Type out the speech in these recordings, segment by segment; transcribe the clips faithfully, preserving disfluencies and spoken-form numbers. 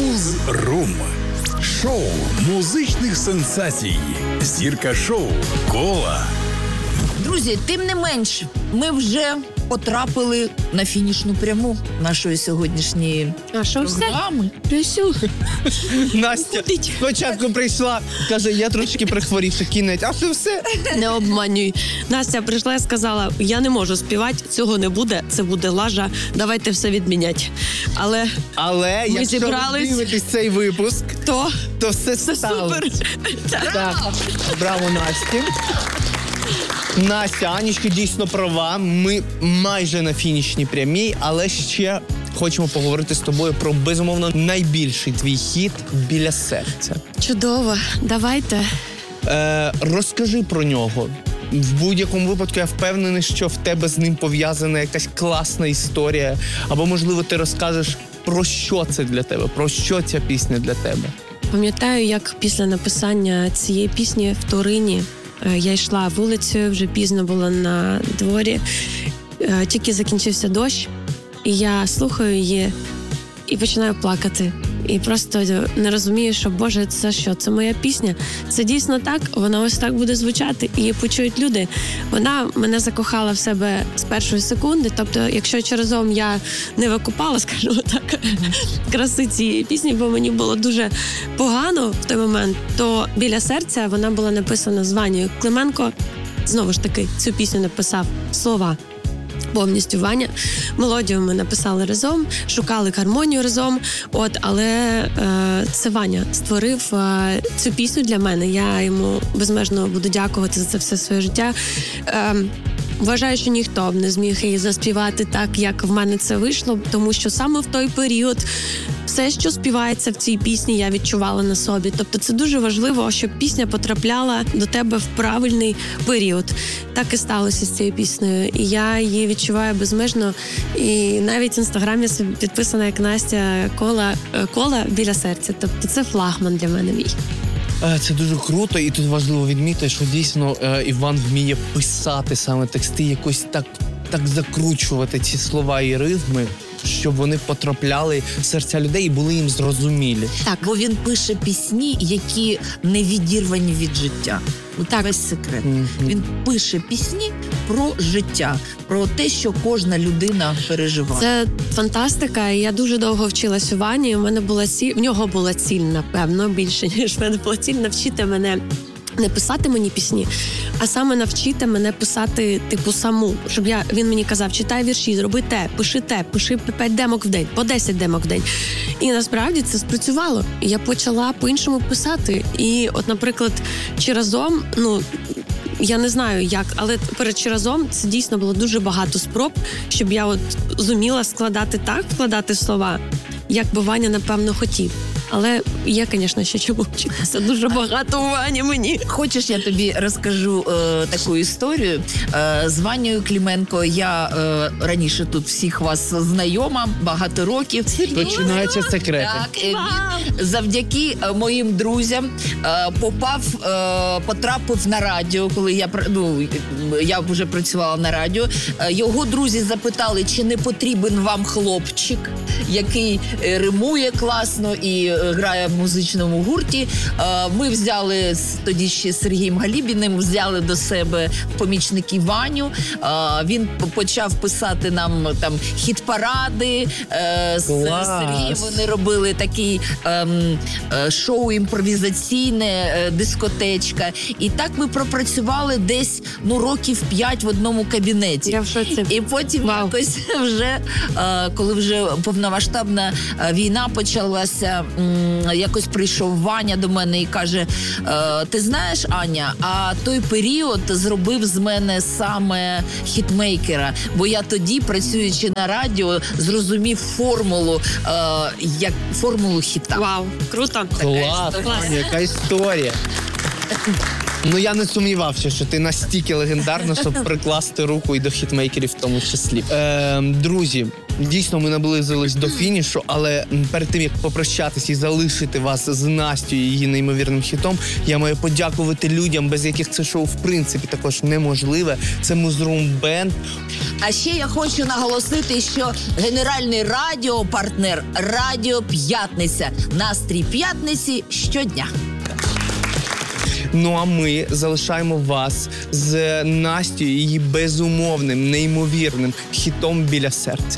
Муз-рум. Шоу музичних сенсацій. Зірка шоу Кола. Друзі, тим не менш, ми вже потрапили на фінішну пряму нашої сьогоднішньої а що програми. Все? Настя спочатку прийшла, каже, я трошки прихворівши, кінець, а це все. Не обманюй. Настя прийшла і сказала, я не можу співати, цього не буде, це буде лажа, давайте все відміняти. Але, Але ми якщо зібрались, ви дивитесь цей випуск, то, то все це стало. супер. Так, браво Насті. Настя, Анічка дійсно права. Ми майже на фінішній прямій, але ще хочемо поговорити з тобою про, безумовно, найбільший твій хіт «Біля серця». Чудово, давайте. Е, розкажи про нього. В будь-якому випадку я впевнений, що в тебе з ним пов'язана якась класна історія. Або, можливо, ти розкажеш, про що це для тебе, про що ця пісня для тебе. Пам'ятаю, як після написання цієї пісні в Турині я йшла вулицею, вже пізно було на дворі, тільки закінчився дощ, і я слухаю її і починаю плакати. І просто не розумію, що, Боже, це що, це моя пісня? Це дійсно так? Вона ось так буде звучати, і її почують люди. Вона мене закохала в себе з першої секунди, тобто, якщо разом я не викупала, скажімо так, краси цієї пісні, бо мені було дуже погано в той момент, то «Біля серця» вона була написана з Ванією Клименко. Знову ж таки, цю пісню написав слова повністю Ваня. Мелодію ми написали разом, шукали гармонію разом. От, але е, це Ваня створив е, цю пісню для мене. Я йому безмежно буду дякувати за це все своє життя. Е, Вважаю, що ніхто б не зміг її заспівати так, як в мене це вийшло, тому що саме в той період все, що співається в цій пісні, я відчувала на собі. Тобто це дуже важливо, щоб пісня потрапляла до тебе в правильний період. Так і сталося з цією піснею. І я її відчуваю безмежно. І навіть в інстаграмі підписана як Настя Кола, Кола «Біля серця». Тобто це флагман для мене мій. Це дуже круто, і тут важливо відмітити, що дійсно Іван вміє писати саме тексти, якось так, так закручувати ці слова і ритми, щоб вони потрапляли в серця людей і були їм зрозумілі. Так, бо він пише пісні, які не відірвані від життя. Так, весь секрет. Mm-hmm. Він пише пісні про життя, про те, що кожна людина переживає. Це фантастика, і я дуже довго вчилась у Вані. У мене була ціль, в нього була ціль, напевно, більше, ніж в мене була ціль навчити мене не писати мені пісні, а саме навчити мене писати, типу, саму. Щоб я, він мені казав, читай вірші, зроби те, пиши те, пиши п'ять демок в день, по десять демок в день. І насправді це спрацювало. І я почала по-іншому писати. І от, наприклад, «Чи разом», ну, я не знаю як, але перед «Чи разом» це дійсно було дуже багато спроб, щоб я от зуміла складати так, вкладати слова, як би Ваня, напевно, хотів. Але є, звісно, ще чому вчитися. Дуже багато у Вані мені. Хочеш, я тобі розкажу е, таку історію. Е, з Ванією Клименко я е, раніше тут всіх вас знайома, багато років. Починаються секрети. Так, е, він завдяки моїм друзям е, попав, е, потрапив на радіо, коли я, ну, я вже працювала на радіо. Е, його друзі запитали, чи не потрібен вам хлопчик, який римує класно і грає в музичному гурті. Ми взяли тоді ще з Сергієм Галібіним, взяли до себе помічники Ваню. Він почав писати нам там хіт-паради. З Сергієм вони робили такий ем, шоу імпровізаційне, дискотечка. І так ми пропрацювали десь ну років п'ять в одному кабінеті. Я в шоці. І потім Вау. якось вже, коли вже повномасштабна війна почалася, якось прийшов Ваня до мене і каже, ти знаєш, Аня, а той період зробив з мене саме хітмейкера, бо я тоді, працюючи на радіо, зрозумів формулу, як формулу хіта. Вау, круто. Клас, Аня, яка історія. Ну, я не сумнівався, що ти настільки легендарна, щоб прикласти руку і до хітмейкерів в тому числі. Е, друзі, Дійсно, ми наблизились до фінішу, але перед тим, як попрощатись і залишити вас з Настю і її неймовірним хітом, я маю подякувати людям, без яких це шоу в принципі також неможливе. Це Музрум Бенд. А ще я хочу наголосити, що генеральний радіопартнер Радіо П'ятниця. Настрій п'ятниці щодня. Ну а ми залишаємо вас з Настю і її безумовним, неймовірним хітом «Біля серця».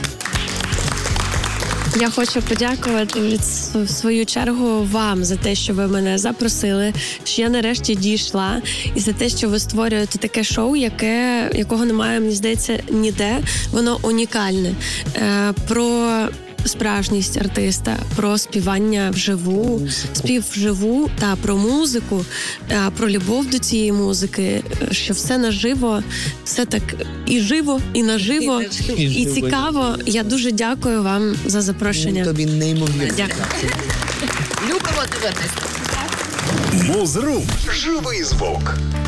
Я хочу подякувати від в свою чергу вам за те, що ви мене запросили, що я нарешті дійшла, і за те, що ви створюєте таке шоу, яке якого немає, мені здається, ніде. Воно унікальне. Е, про справжність артиста, про співання вживу, спів вживу та про музику, про любов до цієї музики, що все наживо, все так і живо, і наживо, і, і цікаво. Я дуже дякую вам за запрошення. Тобі неймовірно. Дякую. Любимо тебе, Настя. Музрум. Живий звук.